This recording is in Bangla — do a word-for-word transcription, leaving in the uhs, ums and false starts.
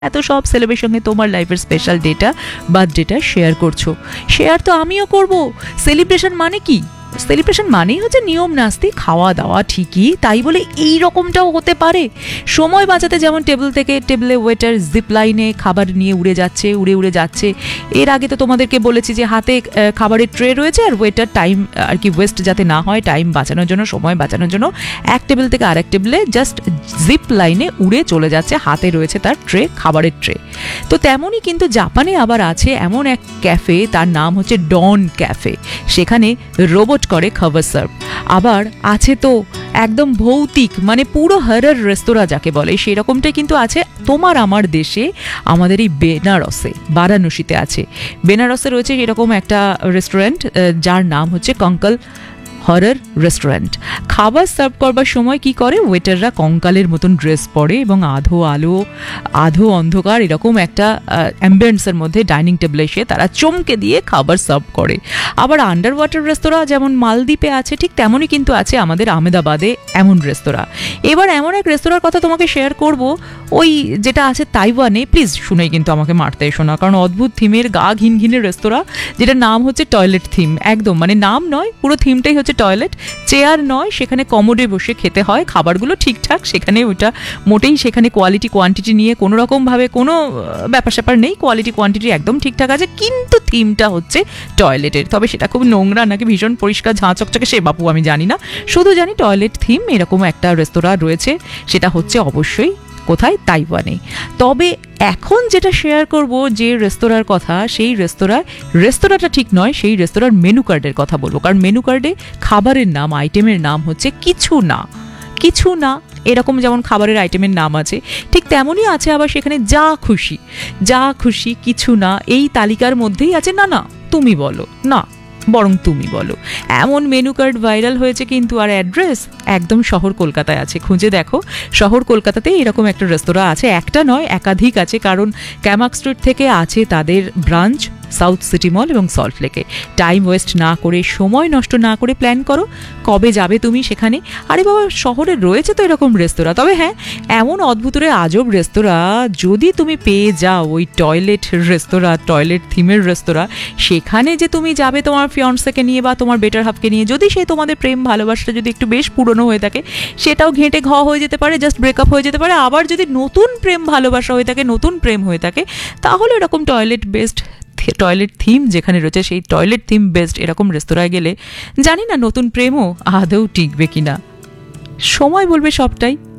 এত সব সেলিব্রেশনে তোমার লাইফের স্পেশাল ডেটা বার্থডেটা শেয়ার করছো। শেয়ার তো আমিও করব। সেলিব্রেশন মানে কি? সেলিব্রেশন মানেই হচ্ছে নিয়ম নাস্তি, খাওয়া দাওয়া, ঠিকই তাই বলে এই রকমটাও হতে পারে। সময় বাঁচাতে যেমন টেবিল থেকে টেবিলে ওয়েটার জিপ লাইনে খাবার নিয়ে উড়ে যাচ্ছে উড়ে উড়ে যাচ্ছে। এর আগে তো তোমাদেরকে বলেছি যে হাতে খাবারের ট্রে রয়েছে আর ওয়েটার টাইম আর কি ওয়েস্ট যাতে না হয়, টাইম বাঁচানোর জন্য, সময় বাঁচানোর জন্য এক টেবিল থেকে আরেক টেবিলে জাস্ট জিপ লাইনে উড়ে চলে যাচ্ছে, হাতে রয়েছে তার ট্রে, খাবারের ট্রে। তো তেমনই কিন্তু জাপানে আবার আছে এমন এক ক্যাফে, তার নাম হচ্ছে ডন ক্যাফে। সেখানে রোবট করে খাবার সার্ভ। আবার আছে তো একদম ভৌতিক, মানে পুরো হরর রেস্তোরাঁ যাকে বলে সেরকমটাই কিন্তু আছে তোমার আমার দেশে, আমাদের এই বেনারসে, বারাণসীতে আছে। বেনারসে রয়েছে এরকম একটা রেস্টুরেন্ট যার নাম হচ্ছে কঙ্কাল হরর রেস্টুরেন্ট। খাবার সার্ভ করবার সময় কি করে, ওয়েটাররা কঙ্কালের মতন ড্রেস পরে এবং আধো আলো আধো অন্ধকার এরকম একটা অ্যাম্বিয়েন্সের মধ্যে ডাইনিং টেবিলে এসে তারা চমকে দিয়ে খাবার সার্ভ করে। আবার আন্ডার ওয়াটার রেস্তোরাঁ যেমন মালদ্বীপে আছে, ঠিক তেমনই কিন্তু আছে আমাদের আহমেদাবাদে এমন রেস্তোরাঁ। এবার এমন এক রেস্তোরাঁর কথা তোমাকে শেয়ার করব, ওই যেটা আছে তাইওয়ানে। প্লিজ শুনেই কিন্তু আমাকে মারতে এসো না, কারণ অদ্ভুত থিমের গা ঘিন ঘিনের রেস্তোরাঁ, যেটার নাম হচ্ছে টয়লেট থিম। একদম মানে নাম নয়, পুরো থিমটাই হচ্ছে টয়লেট। চেয়ার নয়, সেখানে কমোডে বসে খেতে হয়, খাবারগুলো ঠিকঠাক, সেখানে ওইটা মোটেই সেখানে কোয়ালিটি কোয়ান্টিটি নিয়ে কোনো রকমভাবে কোনো ব্যাপার স্যাপার নেই, কোয়ালিটি কোয়ান্টিটি একদম ঠিকঠাক আছে, কিন্তু থিমটা হচ্ছে টয়লেটের। তবে সেটা খুব নোংরা নাকি ভীষণ পরিষ্কার ঝাঁ চকচকে সে বাপু আমি জানি না, শুধু জানি টয়লেট থিম এরকম একটা রেস্তোরাঁ রয়েছে। সেটা হচ্ছে অবশ্যই কোথায়, তাইওয়ানে। তবে এখন যেটা শেয়ার করব যে রেস্তোরাঁর কথা, সেই রেস্তোরাঁ রেস্তোরাঁটা ঠিক নয়, সেই রেস্তোরাঁর মেনু কার্ডের কথা বলবো। কারণ মেনু কার্ডে খাবারের নাম, আইটেমের নাম হচ্ছে কিছু না কিছু না। এরকম যেমন খাবারের আইটেমের নাম আছে, ঠিক তেমনই আছে আবার সেখানে যা খুশি যা খুশি কিছু না, এই তালিকার মধ্যেই আছে না না তুমি বলো, না বরং তুমি বলো, এমন মেনু কার্ড ভাইরাল হয়েছে কিন্তু। আর অ্যাড্রেস একদম শহর কলকাতায় আছে, খুঁজে দেখো। শহর কলকাতাতে এরকম একটা রেস্তোরাঁ আছে, একটা নয় একাধিক আছে, কারণ ক্যামাক স্ট্রিট থেকে আছে তাদের ব্রাঞ্চ সাউথ সিটি মল এবং সল্ট লেকে। টাইম ওয়েস্ট না করে, সময় নষ্ট না করে প্ল্যান করো কবে যাবে তুমি সেখানে। আরে বাবা, শহরে রয়েছে তো এরকম রেস্তোরাঁ। তবে হ্যাঁ, এমন অদ্ভুতরে আজব রেস্তোরাঁ যদি তুমি পেয়ে যাও, ওই টয়লেট রেস্তোরাঁ, টয়লেট থিমের রেস্তোরাঁ, সেখানে যে তুমি যাবে তোমার ফিয়ন্সেকে নিয়ে বা তোমার বেটার হাফকে নিয়ে, যদি সে তোমাদের প্রেম ভালোবাসাটা যদি একটু বেশ পুরনো হয়ে থাকে, সেটাও ঘেঁটে ঘ হয়ে যেতে পারে, জাস্ট ব্রেকআপ হয়ে যেতে পারে। আবার যদি নতুন প্রেম ভালোবাসা হয়ে থাকে, নতুন প্রেম হয়ে থাকে, তাহলে এরকম টয়লেট বেসড টয়লেট থিম যেখানে রয়েছে, সেই টয়লেট থিম বেসড এরকম রেস্তোরাঁয় গেলে জানি না নতুন প্রেমও আদৌ টিকবে কিনা, সময় বলবে সবটাই।